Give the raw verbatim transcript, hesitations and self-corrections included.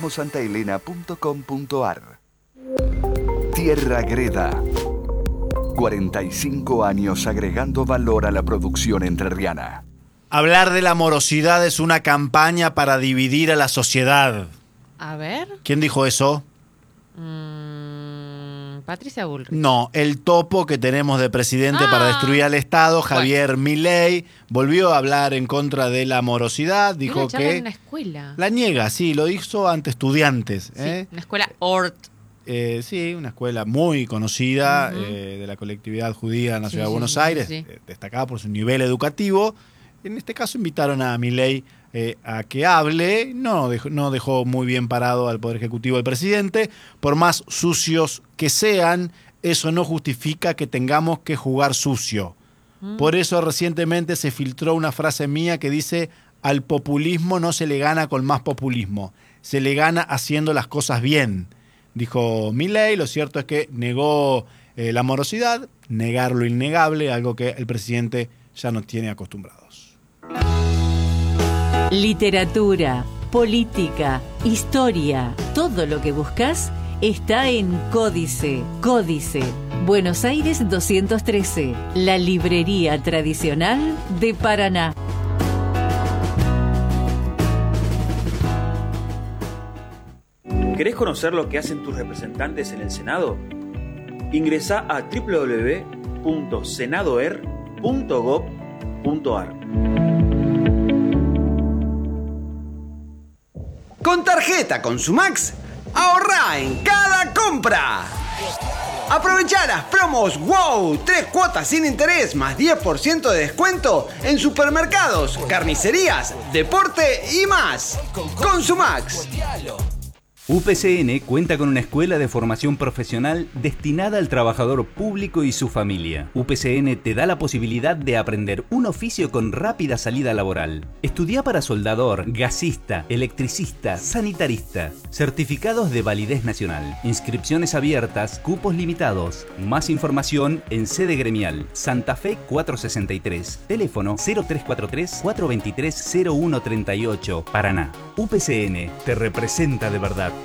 turismo santa elena punto com punto ar. Tierra Greda. cuarenta y cinco años agregando valor a la producción entrerriana. Hablar de la morosidad es una campaña para dividir a la sociedad. A ver. ¿Quién dijo eso? Mm, Patricia Bullrich. No, el topo que tenemos de presidente ah, para destruir al Estado, Javier bueno. Milei, volvió a hablar en contra de la morosidad. Dijo una que en una escuela. La niega, sí, lo hizo ante estudiantes. Sí, ¿eh? una escuela Ort. Eh, sí, una escuela muy conocida uh-huh. eh, de la colectividad judía en la sí, ciudad sí, de Buenos sí, Aires, sí. eh, destacada por su nivel educativo. En este caso invitaron a Milei eh, a que hable. No dejó, no dejó muy bien parado al Poder Ejecutivo del presidente. Por más sucios que sean, eso no justifica que tengamos que jugar sucio. Mm. Por eso recientemente se filtró una frase mía que dice: al populismo no se le gana con más populismo, se le gana haciendo las cosas bien. Dijo Milei. Lo cierto es que negó eh, la morosidad, negar lo innegable, algo que el presidente ya nos tiene acostumbrados. Literatura, política, historia, todo lo que buscas está en Códice. Códice, Buenos Aires doscientos trece, la librería tradicional de Paraná. ¿Querés conocer lo que hacen tus representantes en el Senado? Ingresá a doble u doble u doble u punto senadoer punto gob punto ar. Con tarjeta Consumax, ahorrá en cada compra. Aprovechá las promos WOW, tres cuotas sin interés más diez por ciento de descuento en supermercados, carnicerías, deporte y más. Consumax. U P C N cuenta con una escuela de formación profesional destinada al trabajador público y su familia. U P C N te da la posibilidad de aprender un oficio con rápida salida laboral. Estudia para soldador, gasista, electricista, sanitarista. Certificados de validez nacional. Inscripciones abiertas, cupos limitados. Más información en sede gremial Santa Fe cuatrocientos sesenta y tres. Teléfono cero tres cuatro tres, cuatro dos tres, cero uno tres ocho. Paraná. U P C N te representa de verdad.